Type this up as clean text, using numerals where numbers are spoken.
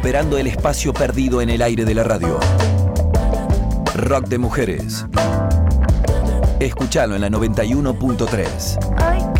recuperando el espacio perdido en el aire de la radio. Rock de mujeres. Escuchalo en la 91.3.